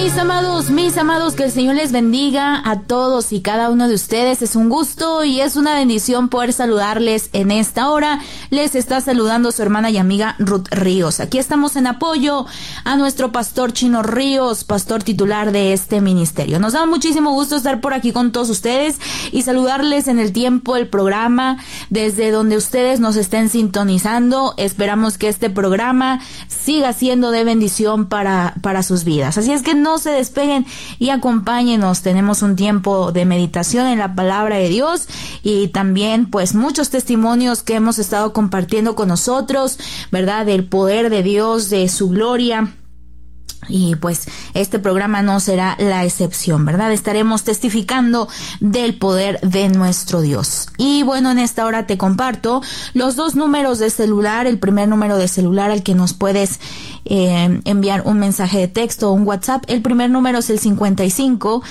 Mis amados, que el Señor les bendiga a todos y cada uno de ustedes. Es un gusto y es una bendición poder saludarles en esta hora. Les está saludando su hermana y amiga Ruth Ríos. Aquí estamos en apoyo a nuestro pastor Chino Ríos, pastor titular de este ministerio. Nos da muchísimo gusto estar por aquí con todos ustedes y saludarles en el tiempo del programa desde donde ustedes nos estén sintonizando. Esperamos que este programa siga siendo de bendición para sus vidas. Así es que no se despeguen y acompáñenos. Tenemos un tiempo de meditación en la palabra de Dios y también pues muchos testimonios que hemos estado compartiendo con nosotros, ¿verdad? Del poder de Dios, de su gloria. Y pues este programa no será la excepción, ¿verdad? Estaremos testificando del poder de nuestro Dios. Y bueno, en esta hora te comparto los dos números de celular. El primer número de celular al que nos puedes enviar un mensaje de texto o un WhatsApp. El primer número es el 55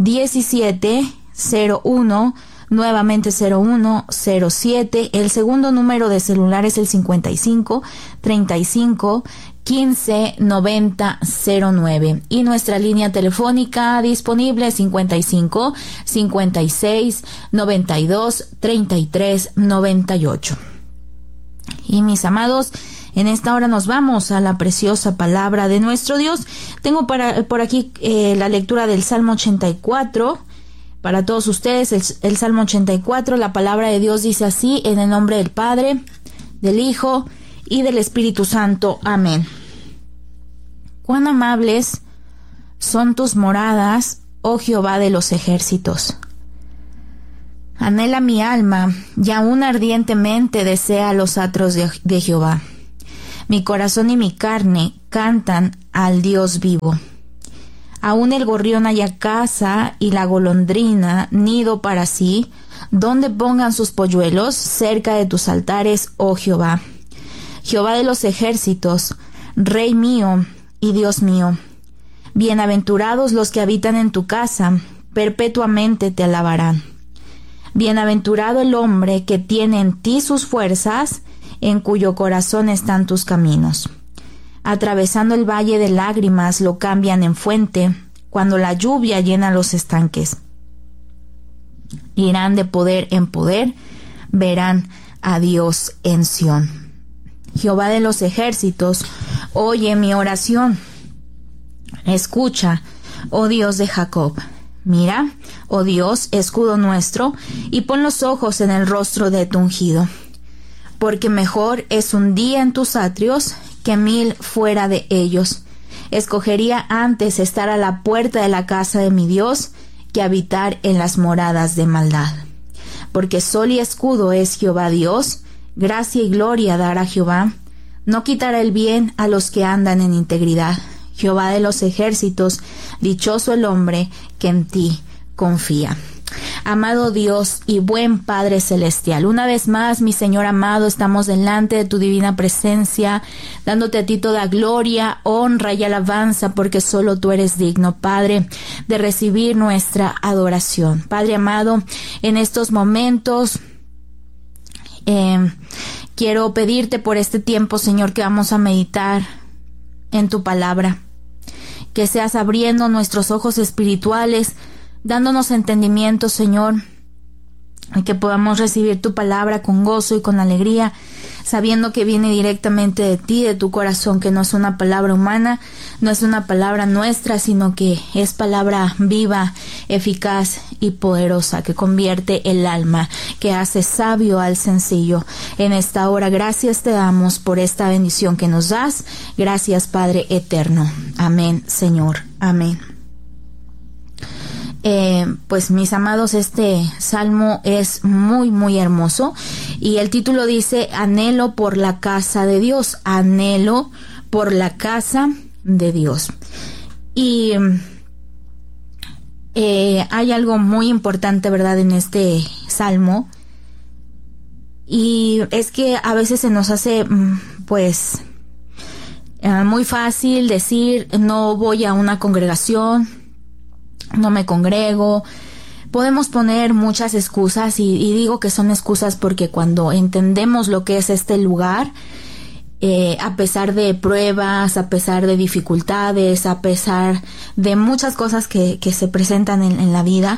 17 01 nuevamente 0107. El segundo número de celular es el 55 35 15 90 09 y nuestra línea telefónica disponible 55 56 92 33 98. Y mis amados, en esta hora nos vamos a la preciosa palabra de nuestro Dios. Tengo por aquí la lectura del Salmo 84. Para todos ustedes, el Salmo 84, la palabra de Dios dice así: en el nombre del Padre, del Hijo y del Espíritu Santo. Amén. Cuán amables son tus moradas, oh Jehová de los ejércitos. Anhela mi alma, y aún ardientemente desea los atrios de Jehová. Mi corazón y mi carne cantan al Dios vivo. Aún el gorrión halla casa y la golondrina nido para sí, donde pongan sus polluelos cerca de tus altares, oh Jehová. Jehová de los ejércitos, Rey mío y Dios mío. Bienaventurados los que habitan en tu casa, perpetuamente te alabarán. Bienaventurado el hombre que tiene en ti sus fuerzas, en cuyo corazón están tus caminos. Atravesando el valle de lágrimas lo cambian en fuente, cuando la lluvia llena los estanques. Irán de poder en poder, verán a Dios en Sión. Jehová de los ejércitos, oye mi oración. Escucha, oh Dios de Jacob. Mira, oh Dios, escudo nuestro, y pon los ojos en el rostro de tu ungido. Porque mejor es un día en tus atrios que 1000 fuera de ellos. Escogería antes estar a la puerta de la casa de mi Dios que habitar en las moradas de maldad. Porque sol y escudo es Jehová Dios, gracia y gloria dará Jehová. No quitará el bien a los que andan en integridad. Jehová de los ejércitos, dichoso el hombre que en ti confía. Amado Dios y buen Padre Celestial, una vez más, mi Señor amado, estamos delante de tu divina presencia, dándote a ti toda gloria, honra y alabanza, porque solo tú eres digno, Padre, de recibir nuestra adoración. Padre amado, en estos momentos quiero pedirte por este tiempo, Señor, que vamos a meditar en tu palabra, que seas abriendo nuestros ojos espirituales, dándonos entendimiento, Señor, y que podamos recibir tu palabra con gozo y con alegría, sabiendo que viene directamente de ti, de tu corazón, que no es una palabra humana, no es una palabra nuestra, sino que es palabra viva, eficaz y poderosa, que convierte el alma, que hace sabio al sencillo. En esta hora, gracias te damos por esta bendición que nos das. Gracias, Padre eterno. Amén, Señor. Amén. Pues mis amados, este salmo es muy muy hermoso y el título dice: anhelo por la casa de Dios, anhelo por la casa de Dios. Y hay algo muy importante, ¿verdad?, en este salmo, y es que a veces se nos hace pues muy fácil decir: no voy a una congregación, no me congrego. Podemos poner muchas excusas y digo que son excusas porque cuando entendemos lo que es este lugar, a pesar de pruebas, a pesar de dificultades, a pesar de muchas cosas que se presentan en la vida,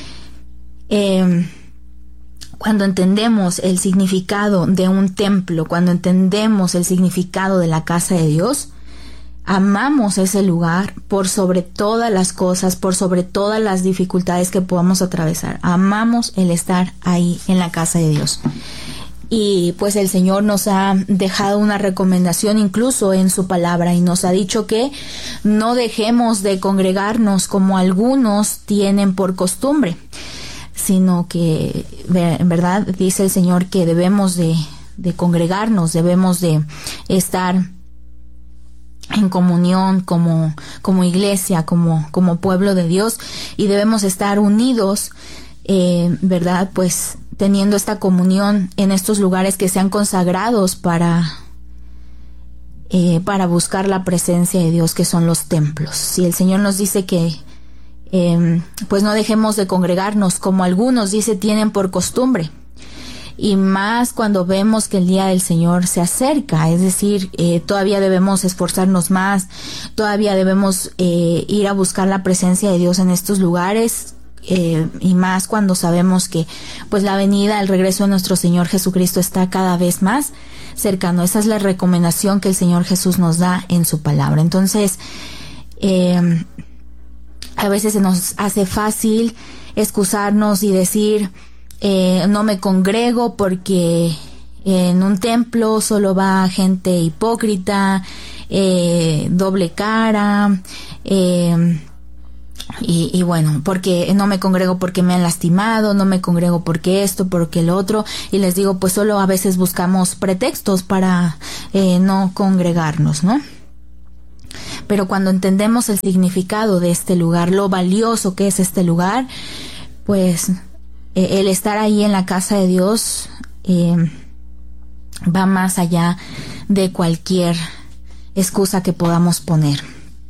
cuando entendemos el significado de un templo, cuando entendemos el significado de la casa de Dios, amamos ese lugar por sobre todas las cosas, por sobre todas las dificultades que podamos atravesar. Amamos el estar ahí en la casa de Dios. Y pues el Señor nos ha dejado una recomendación incluso en su palabra y nos ha dicho que no dejemos de congregarnos como algunos tienen por costumbre, sino que en verdad dice el Señor que debemos de congregarnos, debemos de estar en comunión como iglesia, como pueblo de Dios, y debemos estar unidos, ¿verdad? Pues teniendo esta comunión en estos lugares que sean consagrados para buscar la presencia de Dios, que son los templos. Y el Señor nos dice que pues no dejemos de congregarnos como algunos, dice, tienen por costumbre. Y más cuando vemos que el día del Señor se acerca, es decir, todavía debemos esforzarnos más, todavía debemos ir a buscar la presencia de Dios en estos lugares, y más cuando sabemos que pues la venida, el regreso de nuestro Señor Jesucristo está cada vez más cercano. Esa es la recomendación que el Señor Jesús nos da en su palabra. Entonces, a veces se nos hace fácil excusarnos y decir, no me congrego porque en un templo solo va gente hipócrita, doble cara, y bueno, porque no me congrego porque me han lastimado, no me congrego porque esto, porque lo otro. Y les digo, pues solo a veces buscamos pretextos para no congregarnos, ¿no? Pero cuando entendemos el significado de este lugar, lo valioso que es este lugar, pues el estar ahí en la casa de Dios va más allá de cualquier excusa que podamos poner.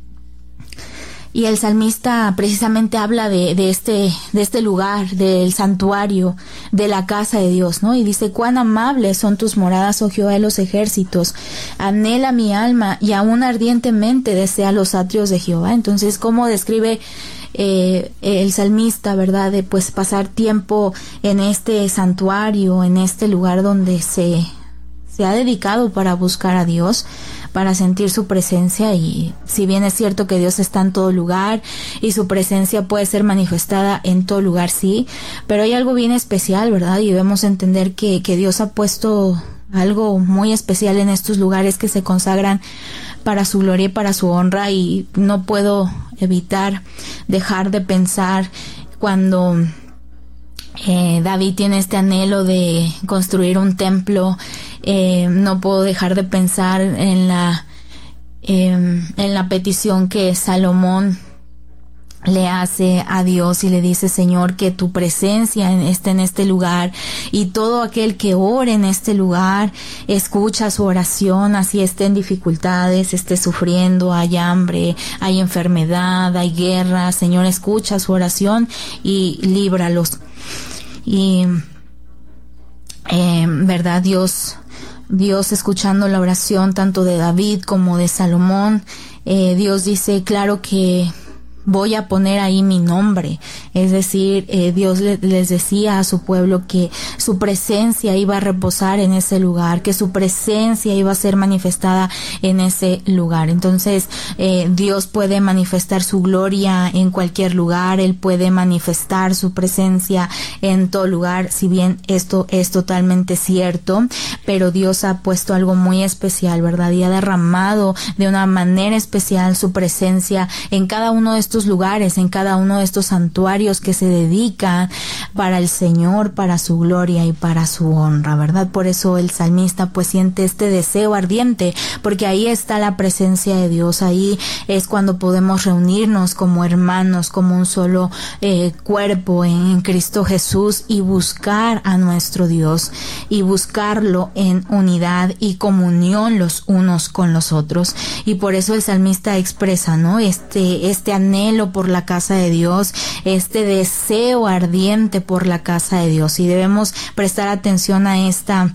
Y el salmista precisamente habla de este lugar, del santuario, de la casa de Dios, ¿no? Y dice, cuán amables son tus moradas, oh Jehová de los ejércitos. Anhela mi alma y aún ardientemente desea los atrios de Jehová. Entonces, ¿cómo describe el salmista, verdad? De pues pasar tiempo en este santuario, en este lugar donde se ha dedicado para buscar a Dios, para sentir su presencia. Y si bien es cierto que Dios está en todo lugar y su presencia puede ser manifestada en todo lugar, sí, pero hay algo bien especial, ¿verdad? Y debemos entender que Dios ha puesto algo muy especial en estos lugares que se consagran para su gloria y para su honra. Y no puedo evitar dejar de pensar cuando David tiene este anhelo de construir un templo. No puedo dejar de pensar en la petición que Salomón le hace a Dios y le dice, Señor, que tu presencia esté en este lugar, y todo aquel que ore en este lugar escucha su oración, así esté en dificultades, esté sufriendo, hay hambre, hay enfermedad, hay guerra. Señor, escucha su oración y líbralos. Y verdad, Dios escuchando la oración tanto de David como de Salomón, Dios dice, claro que voy a poner ahí mi nombre. Es decir, Dios les decía a su pueblo que su presencia iba a reposar en ese lugar, que su presencia iba a ser manifestada en ese lugar. Entonces, Dios puede manifestar su gloria en cualquier lugar, Él puede manifestar su presencia en todo lugar, si bien esto es totalmente cierto, pero Dios ha puesto algo muy especial, ¿verdad? Y ha derramado de una manera especial su presencia en cada uno de estos lugares, en cada uno de estos santuarios que se dedican para el Señor, para su gloria y para su honra, ¿verdad? Por eso el salmista pues siente este deseo ardiente, porque ahí está la presencia de Dios. Ahí es cuando podemos reunirnos como hermanos, como un solo cuerpo en Cristo Jesús, y buscar a nuestro Dios y buscarlo en unidad y comunión los unos con los otros. Y por eso el salmista expresa, ¿no? Este anhelo anhelo por la casa de Dios, este deseo ardiente por la casa de Dios, y debemos prestar atención a esta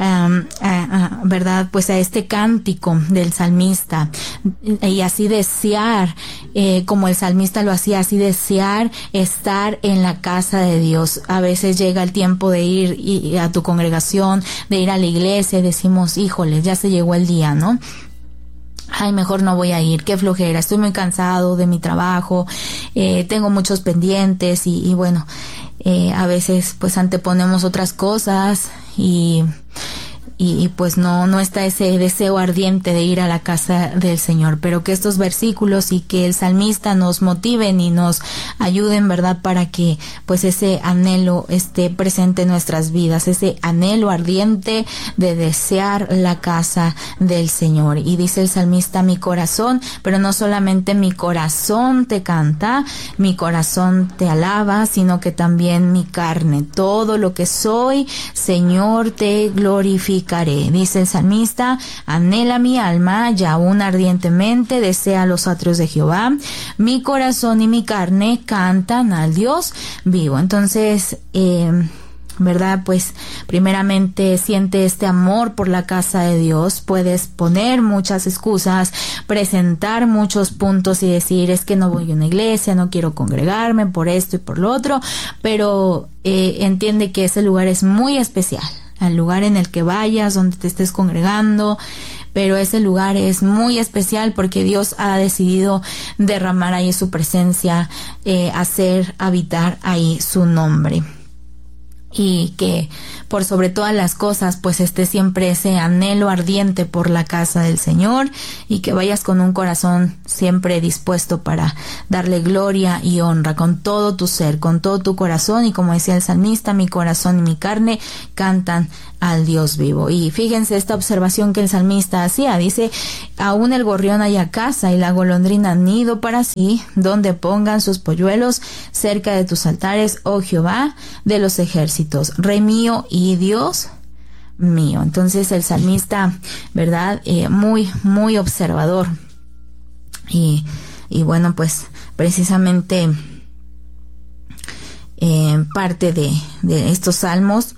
verdad, pues a este cántico del salmista, y así desear, como el salmista lo hacía, así desear estar en la casa de Dios. A veces llega el tiempo de ir a tu congregación, de ir a la iglesia, y decimos, híjole, ya se llegó el día, ¿no? Ay, mejor no voy a ir, qué flojera, estoy muy cansado de mi trabajo, tengo muchos pendientes, y bueno, a veces pues anteponemos otras cosas, y pues no está ese deseo ardiente de ir a la casa del Señor. Pero que estos versículos y que el salmista nos motiven y nos ayuden, ¿verdad?, para que pues ese anhelo esté presente en nuestras vidas, ese anhelo ardiente de desear la casa del Señor. Y dice el salmista, mi corazón, pero no solamente mi corazón te canta, mi corazón te alaba, sino que también mi carne, todo lo que soy, Señor, te glorifica. Dice el salmista, anhela mi alma, y aún ardientemente desea los atrios de Jehová. Mi corazón y mi carne cantan al Dios vivo. Entonces, ¿verdad? Pues primeramente siente este amor por la casa de Dios. Puedes poner muchas excusas, presentar muchos puntos y decir, es que no voy a una iglesia, no quiero congregarme por esto y por lo otro, pero entiende que ese lugar es muy especial. Al lugar en el que vayas, donde te estés congregando, pero ese lugar es muy especial porque Dios ha decidido derramar ahí su presencia, hacer habitar ahí su nombre. Y que por sobre todas las cosas pues esté siempre ese anhelo ardiente por la casa del Señor, y que vayas con un corazón siempre dispuesto para darle gloria y honra con todo tu ser, con todo tu corazón. Y como decía el salmista, mi corazón y mi carne cantan al Dios vivo. Y fíjense esta observación que el salmista hacía, dice, aún el gorrión halla casa y la golondrina nido para sí, donde pongan sus polluelos cerca de tus altares, oh Jehová de los ejércitos, Rey mío y Dios mío. Entonces el salmista, ¿verdad? Muy observador. Y bueno, pues precisamente parte de estos salmos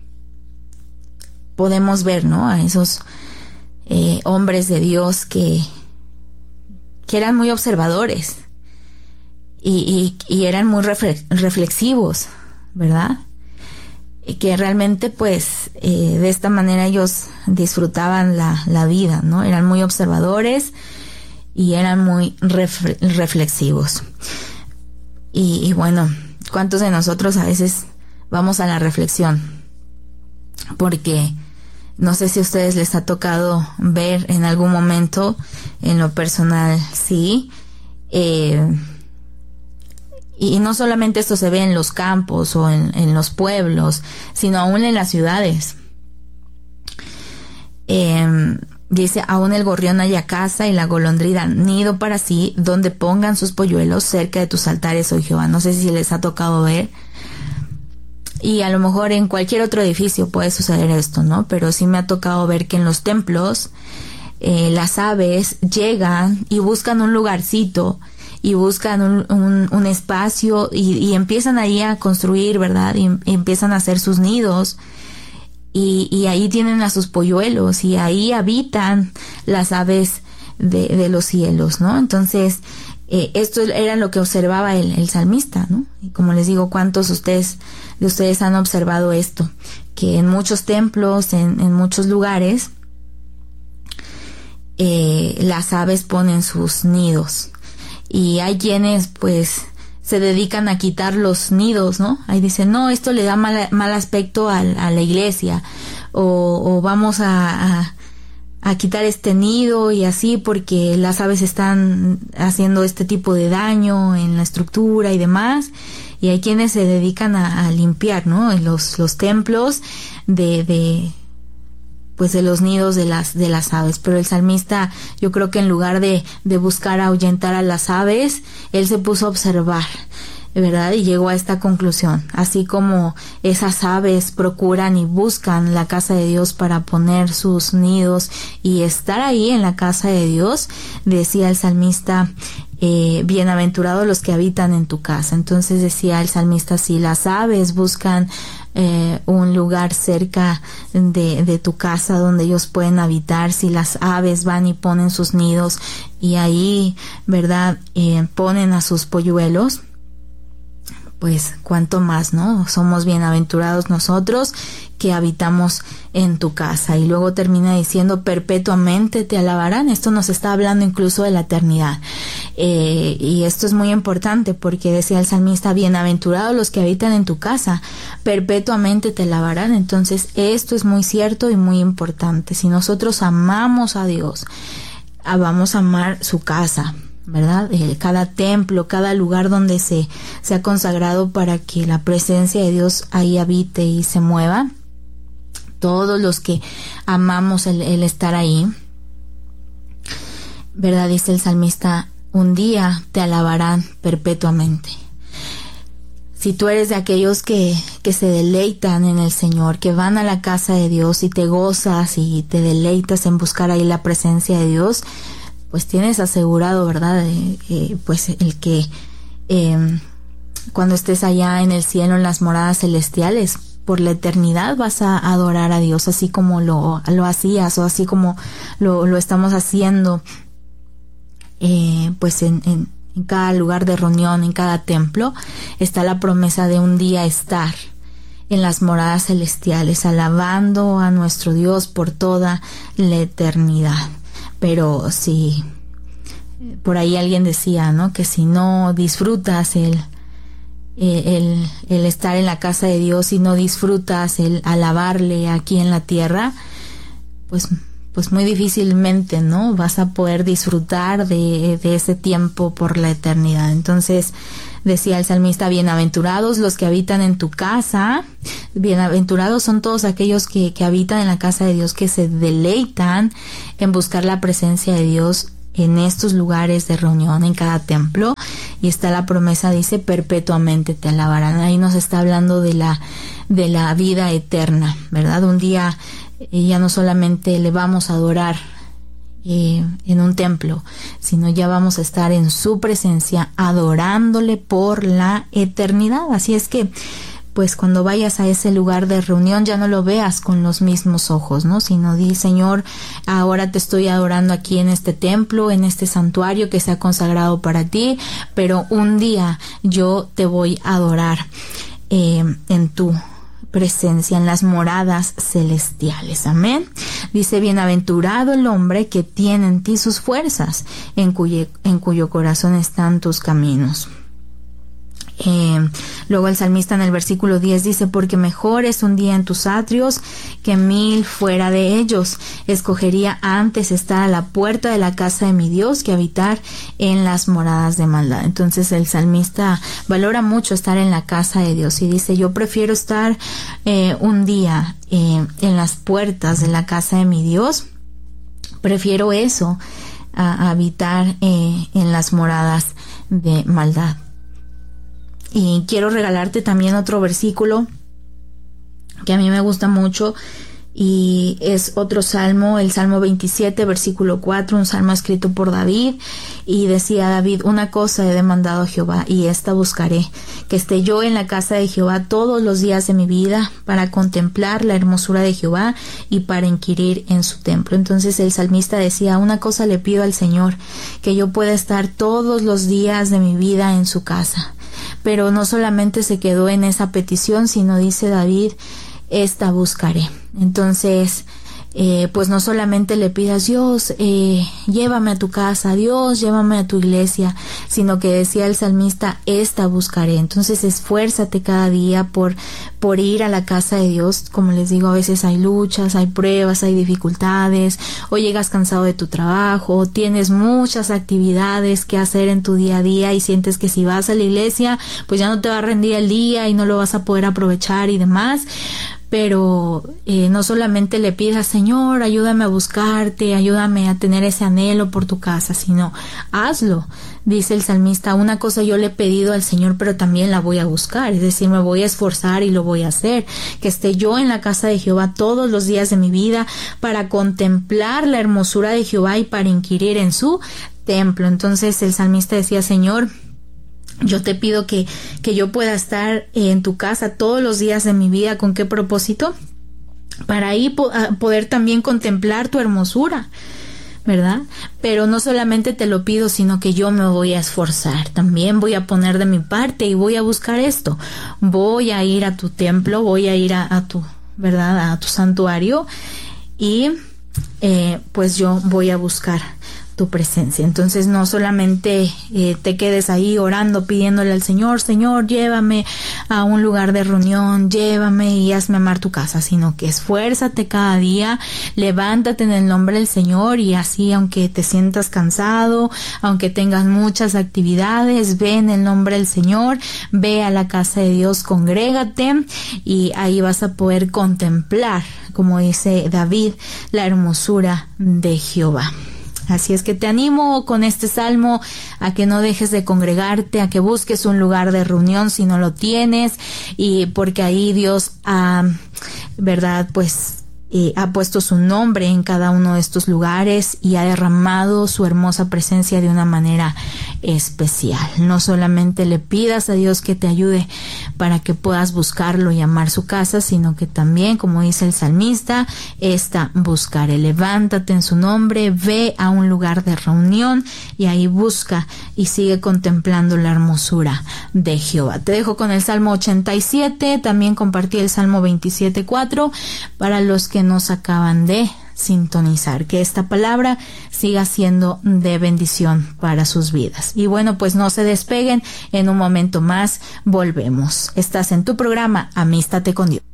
podemos ver, ¿no?, a esos hombres de Dios que eran muy observadores y eran muy reflexivos, ¿verdad? Y que realmente pues de esta manera ellos disfrutaban la vida, ¿no? Eran muy observadores y eran muy reflexivos. Y bueno, ¿cuántos de nosotros a veces vamos a la reflexión? Porque no sé si a ustedes les ha tocado ver en algún momento, en lo personal, sí, y no solamente esto se ve en los campos o en los pueblos, sino aún en las ciudades. Dice, aún el gorrión halla casa y la golondrina nido para sí, donde pongan sus polluelos cerca de tus altares, oh Jehová. No sé si les ha tocado ver. Y a lo mejor en cualquier otro edificio puede suceder esto, ¿no? Pero sí me ha tocado ver que en los templos las aves llegan y buscan un lugarcito y buscan un espacio y empiezan ahí a construir, ¿verdad? Y empiezan a hacer sus nidos y ahí tienen a sus polluelos y ahí habitan las aves de los cielos, ¿no? Entonces, esto era lo que observaba el salmista, ¿no? Y como les digo, ¿cuántos de ustedes han observado esto? Que en muchos templos, en muchos lugares, las aves ponen sus nidos. Y hay quienes, pues, se dedican a quitar los nidos, ¿no? Ahí dicen, no, esto le da mal aspecto a la iglesia. O vamos a quitar este nido y así porque las aves están haciendo este tipo de daño en la estructura y demás. Y hay quienes se dedican a limpiar, ¿no? En los templos de los nidos de las aves. Pero el salmista, yo creo que en lugar de buscar ahuyentar a las aves, él se puso a observar, ¿verdad? Y llegó a esta conclusión. Así como esas aves procuran y buscan la casa de Dios para poner sus nidos y estar ahí en la casa de Dios, decía el salmista, bienaventurados los que habitan en tu casa. Entonces decía el salmista, si las aves buscan un lugar cerca de tu casa donde ellos pueden habitar, si las aves van y ponen sus nidos y ahí, ¿verdad?, ponen a sus polluelos, pues cuánto más, ¿no? Somos bienaventurados nosotros que habitamos en tu casa. Y luego termina diciendo, perpetuamente te alabarán. Esto nos está hablando incluso de la eternidad. Y esto es muy importante porque decía el salmista, bienaventurados los que habitan en tu casa, perpetuamente te alabarán. Entonces esto es muy cierto y muy importante. Si nosotros amamos a Dios, vamos a amar su casa, ¿verdad? Cada templo, cada lugar donde se ha consagrado para que la presencia de Dios ahí habite y se mueva. Todos los que amamos el estar ahí, ¿verdad? Dice el salmista, un día te alabarán perpetuamente. Si tú eres de aquellos que se deleitan en el Señor, que van a la casa de Dios y te gozas y te deleitas en buscar ahí la presencia de Dios, pues tienes asegurado, ¿verdad? Pues el que cuando estés allá en el cielo, en las moradas celestiales, por la eternidad vas a adorar a Dios, así como lo hacías o así como lo estamos haciendo, pues en cada lugar de reunión, en cada templo, está la promesa de un día estar en las moradas celestiales, alabando a nuestro Dios por toda la eternidad. Pero si por ahí alguien decía, ¿no?, que si no disfrutas el estar en la casa de Dios y no disfrutas el alabarle aquí en la tierra, pues muy difícilmente, ¿no?, vas a poder disfrutar de ese tiempo por la eternidad. Entonces decía el salmista, bienaventurados los que habitan en tu casa. Bienaventurados son todos aquellos que habitan en la casa de Dios, que se deleitan en buscar la presencia de Dios en estos lugares de reunión, en cada templo. Y está la promesa, dice, perpetuamente te alabarán. Ahí nos está hablando de la vida eterna, ¿verdad? Un día ya no solamente le vamos a adorar en un templo, sino ya vamos a estar en su presencia adorándole por la eternidad. Así es que pues cuando vayas a ese lugar de reunión ya no lo veas con los mismos ojos, ¿no? Sino di, Señor, ahora te estoy adorando aquí en este templo, en este santuario que se ha consagrado para ti, pero un día yo te voy a adorar en tu presencia, en las moradas celestiales. Amén. Dice, bienaventurado el hombre que tiene en ti sus fuerzas, en cuyo corazón están tus caminos. Luego el salmista en el versículo 10 dice, porque mejor es un día en tus atrios que 1000 fuera de ellos. Escogería antes estar a la puerta de la casa de mi Dios que habitar en las moradas de maldad. Entonces el salmista valora mucho estar en la casa de Dios y dice, yo prefiero estar un día en las puertas de la casa de mi Dios. Prefiero eso a habitar en las moradas de maldad. Y quiero regalarte también otro versículo que a mí me gusta mucho y es otro salmo, el Salmo 27, versículo 4, un salmo escrito por David, y decía David, una cosa he demandado a Jehová y esta buscaré, que esté yo en la casa de Jehová todos los días de mi vida para contemplar la hermosura de Jehová y para inquirir en su templo. Entonces el salmista decía, una cosa le pido al Señor, que yo pueda estar todos los días de mi vida en su casa. Pero no solamente se quedó en esa petición, sino dice David, esta buscaré. Entonces, pues no solamente le pidas, Dios, llévame a tu casa, Dios, llévame a tu iglesia, sino que decía el salmista, esta buscaré. Entonces esfuérzate cada día por ir a la casa de Dios. Como les digo, a veces hay luchas, hay pruebas, hay dificultades, o llegas cansado de tu trabajo, o tienes muchas actividades que hacer en tu día a día y sientes que si vas a la iglesia, pues ya no te va a rendir el día y no lo vas a poder aprovechar y demás. Pero no solamente le pidas, Señor, ayúdame a buscarte, ayúdame a tener ese anhelo por tu casa, sino hazlo. Dice el salmista, una cosa yo le he pedido al Señor, pero también la voy a buscar, es decir, me voy a esforzar y lo voy a hacer, que esté yo en la casa de Jehová todos los días de mi vida para contemplar la hermosura de Jehová y para inquirir en su templo. Entonces el salmista decía: Señor, yo te pido que yo pueda estar en tu casa todos los días de mi vida. ¿Con qué propósito? Para ahí poder también contemplar tu hermosura, ¿verdad? Pero no solamente te lo pido, sino que yo me voy a esforzar. También voy a poner de mi parte y voy a buscar esto. Voy a ir a tu templo, voy a ir a tu, ¿verdad?, a tu santuario, y pues yo voy a buscar tu presencia. Entonces no solamente te quedes ahí orando, pidiéndole al Señor: Señor, llévame a un lugar de reunión, llévame y hazme amar tu casa, sino que esfuérzate cada día, levántate en el nombre del Señor, y así, aunque te sientas cansado, aunque tengas muchas actividades, ve en el nombre del Señor, ve a la casa de Dios, congrégate, y ahí vas a poder contemplar, como dice David, la hermosura de Jehová. Así es que te animo con este salmo a que no dejes de congregarte, a que busques un lugar de reunión si no lo tienes, y porque ahí Dios ¿verdad?, pues ha puesto su nombre en cada uno de estos lugares y ha derramado su hermosa presencia de una manera especial. No solamente le pidas a Dios que te ayude para que puedas buscarlo y amar su casa, sino que también, como dice el salmista, buscaré. Levántate en su nombre, ve a un lugar de reunión y ahí busca y sigue contemplando la hermosura de Jehová. Te dejo con el Salmo 87, también compartí el Salmo 27:4 para los que nos acaban de sintonizar. Que esta palabra siga siendo de bendición para sus vidas. Y bueno, pues no se despeguen, en un momento más volvemos. Estás en tu programa Amístate con Dios.